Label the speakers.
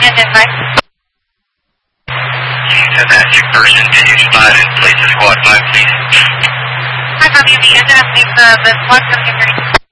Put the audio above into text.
Speaker 1: Engine 5.
Speaker 2: Houston, active person, can you spot and place a squad 5, please?
Speaker 1: Hi, copy. The engine has leave the squad 73.